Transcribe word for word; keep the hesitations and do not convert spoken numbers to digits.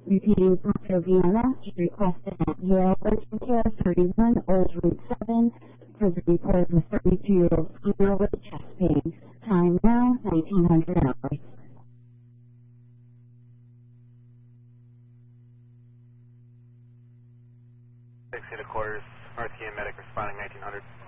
Repeating Brooklyn, Vienna, requested at Yale Urgent Care thirty-one Old Route seven for the report of a thirty-two-year-old female with chest pain. Time now, nineteen hundred hours. six eight quarters, R T M medic responding nineteen hundred.